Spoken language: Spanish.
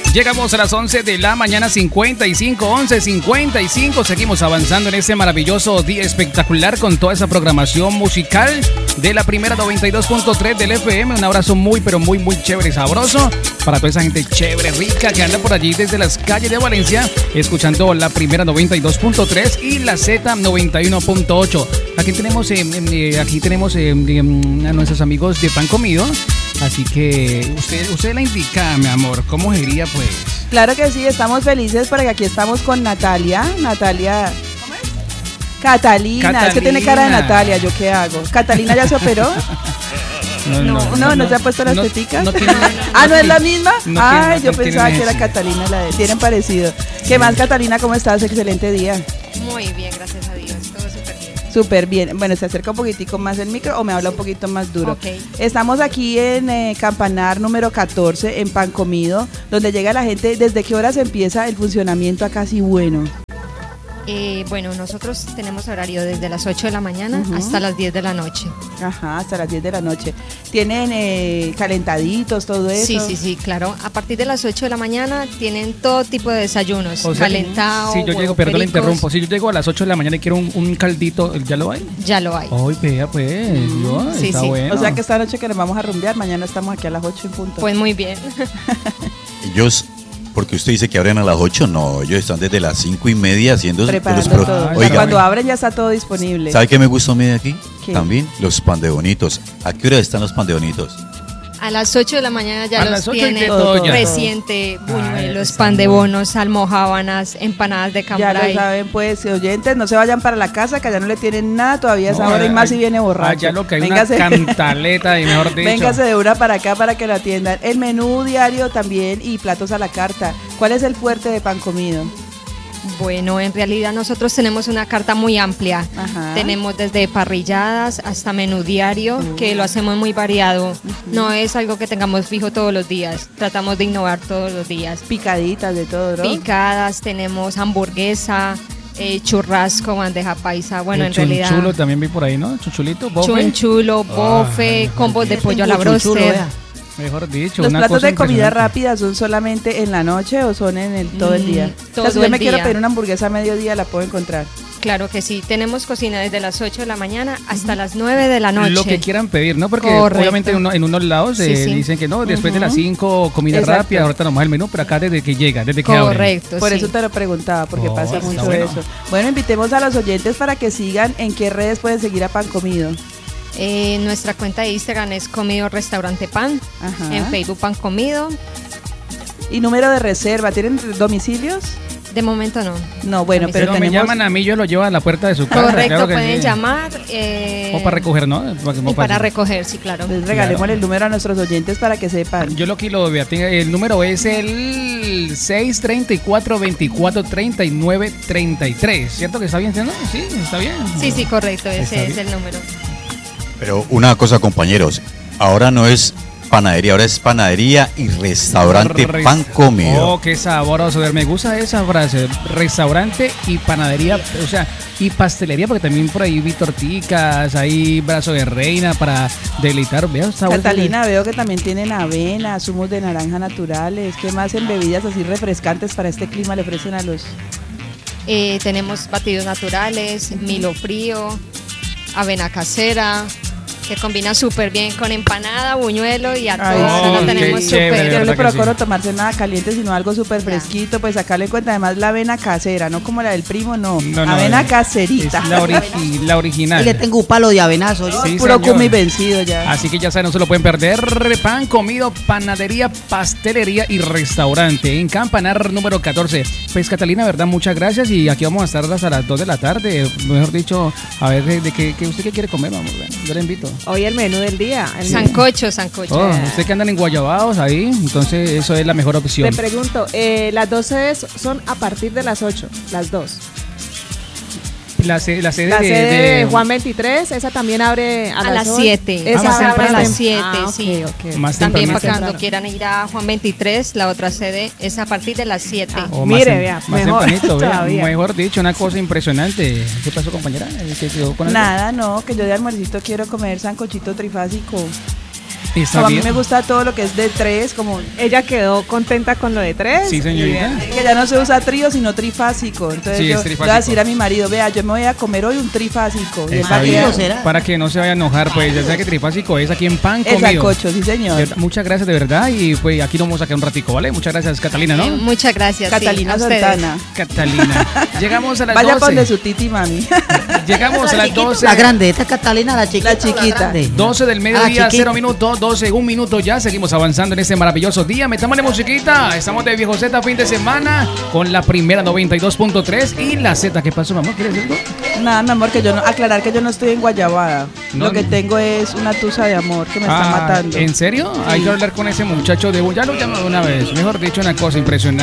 Llegamos a las 11 de la mañana, 55, 11:55. Seguimos avanzando en este maravilloso día espectacular con toda esa programación musical de la primera 92.3 del FM. Un abrazo muy, pero muy, muy chévere y sabroso para toda esa gente chévere, rica que anda por allí desde las calles de Valencia, escuchando la primera 92.3 y la Z 91.8. Aquí tenemos, a nuestros amigos de Pan Comido. Así que usted la indica, mi amor, ¿cómo sería pues? Claro que sí, estamos felices porque aquí estamos con Natalia, ¿cómo es? Catalina, es que tiene cara de Natalia, ¿yo qué hago? ¿Catalina ya se operó? No se ha puesto las teticas. No es la misma. Yo pensaba que era Catalina la de. Tienen parecido. ¿Qué más, Catalina? ¿Cómo estás? Excelente día. Muy bien, gracias a Dios, todo súper bien. Súper bien. Bueno, se acerca un poquitico más el micro o me habla un poquito más duro. Okay. Estamos aquí en Campanar número 14, en Pan Comido, donde llega la gente. ¿Desde qué horas empieza el funcionamiento acá? Sí, bueno. Bueno, nosotros tenemos horario desde las 8 de la mañana hasta las 10 de la noche. Ajá, hasta las 10 de la noche. ¿Tienen calentaditos, todo eso? Sí, claro. A partir de las 8 de la mañana tienen todo tipo de desayunos. O sea, calentado, si yo llego, perdón, le interrumpo. Si yo llego a las 8 de la mañana y quiero un caldito, ¿ya lo hay? Ya lo hay. Ay, vea pues, está bueno. O sea que esta noche que nos vamos a rumbear, mañana estamos aquí a las 8 en punto. Pues muy bien. Ellos, porque usted dice que abren a las 8, no, ellos están desde las 5:30 haciendo preparando todo. Oiga, cuando abren ya está todo disponible. ¿Sabe qué me gustó a mí de aquí? ¿Qué? También los pan de bonitos. ¿A qué hora están los pan de bonitos? A las 8 de la mañana ya los tienen todo, reciente, buñuelos, pan de bonos, almojábanas, empanadas de cambray. Ya lo saben pues, oyentes, no se vayan para la casa que allá no le tienen nada todavía esa hora y más si viene borracho. Allá lo que hay una cantaleta y mejor dicho. Véngase de una para acá para que la atiendan. El menú diario también y platos a la carta. ¿Cuál es el fuerte de Pan Comido? Bueno, en realidad nosotros tenemos una carta muy amplia. Ajá. Tenemos desde parrilladas hasta menú diario, que lo hacemos muy variado. No es algo que tengamos fijo todos los días. Tratamos de innovar todos los días. Picaditas de todo, ¿no? Picadas, tenemos hamburguesa, churrasco, bandeja paisa. Bueno, en realidad. Chunchulo también vi por ahí, ¿no? Chunchulito, bofe. Chunchulo, bofe, combos de pollo a la broster. Mejor dicho, ¿Los una platos cosa de comida impresionante. rápida son solamente en la noche o son en todo el día? Todo o sea, si yo el me quiero día. pedir una hamburguesa a mediodía, ¿la puedo encontrar? Claro que sí, tenemos cocina desde las 8 de la mañana hasta las 9 de la noche. Lo que quieran pedir, ¿no? Porque correcto. obviamente en unos lados Sí. dicen que no, después de las 5 comida Exacto. rápida, ahorita nomás el menú, pero acá desde que llega, desde que abren. Correcto, Por sí. eso te lo preguntaba, porque pasa está mucho bueno. eso. Bueno, invitemos a los oyentes para que sigan en qué redes pueden seguir a Pan Comido. Nuestra cuenta de Instagram es Comido Restaurante Pan. Ajá. En Facebook Pan Comido. ¿Y número de reserva? ¿Tienen domicilios? De momento no. No, bueno, pero Si no me tenemos... llaman a mí, yo lo llevo a la puerta de su casa. Correcto, claro que pueden sí. llamar. O para recoger, ¿no? Y para recoger, sí, claro. Les regalémosle el número a nuestros oyentes para que sepan. Yo lo quiero, el número es el 634-2439-33. ¿Cierto que está bien? ¿No? Sí, está bien. Sí, correcto, Está ese es bien. el número. Pero una cosa, compañeros, ahora no es panadería, ahora es panadería y restaurante Pan Comido. Oh, qué sabroso. Me gusta esa frase. Restaurante y panadería, o sea, y pastelería, porque también por ahí vi torticas, hay brazo de reina para deleitar. Vea, Catalina, veo que también tienen avena, zumos de naranja naturales. ¿Qué más en bebidas así refrescantes para este clima le ofrecen a los...? Tenemos batidos naturales, Milo frío, avena casera, que combina súper bien con empanada, buñuelo y a Ay, todos sí, lo tenemos qué chévere, súper. de Yo verdad le que procuro sí. tomarse nada caliente, sino algo súper fresquito, pues sacarle en cuenta. Además, la avena casera, no como la del primo, no. Avena caserita. Es la original. Y le tengo un palo de avenazo. Yo. Sí, Puro señor. cumi vencido ya. Así que ya saben, no se lo pueden perder. Pan Comido, panadería, pastelería y restaurante en Campanar número 14. Pues Catalina, ¿verdad? Muchas gracias y aquí vamos a estar hasta las 2 de la tarde. Mejor dicho, a ver, de qué usted qué quiere comer, vamos, yo le invito. Hoy el menú del día. Sancocho. Oh, usted que andan en Guayabados ahí, entonces eso es la mejor opción. Te pregunto, las dos sedes son a partir de las 8, las dos. La sede La sede de Juan 23, esa también abre A las 7. Esa más abre temprano. a las 7, Ah, sí. ok. Más También temprano. para cuando quieran ir a Juan 23, la otra sede es a partir de las 7. O Mire, más vea, más mejor tempranito, vea, todavía. mejor dicho, una cosa impresionante. ¿Qué pasó, compañera? ¿Qué quedó con algo? Nada, no, que yo de almuercito quiero comer sancochito trifásico. Como a mí me gusta todo lo que es de 3, como ella quedó contenta con lo de 3. Sí, señorita. Que ya no se usa trío, sino trifásico. Entonces sí, yo le voy a decir a mi marido, vea, yo me voy a comer hoy un trifásico. Para que no se vaya a enojar, pues ya sea que trifásico es aquí en pan comido. Exacto, sí, señor. Muchas gracias de verdad y pues aquí nos vamos a quedar un ratico, ¿vale? Muchas gracias, Catalina, ¿no? Muchas gracias. Catalina Santana. Catalina. Llegamos a las 12. Vaya con de su titi, mami. Llegamos a las 12. La grande, esta Catalina, la chiquita. La chiquita. 12 del mediodía, 0 minutos, 12, 1 minuto ya. Seguimos avanzando en este maravilloso día. Metámosle musiquita. Estamos de Viejo Z fin de semana con la primera 92.3 y la Z. ¿Qué pasó, mi amor? ¿Quieres decir algo? Nada, mi amor, que yo no, aclarar que yo no estoy en Guayabada. No, lo que tengo es una tusa de amor que me está matando. ¿En serio? Sí. Hay que hablar con ese muchacho de... Ya lo llamo de una vez. Mejor dicho, una cosa impresionante.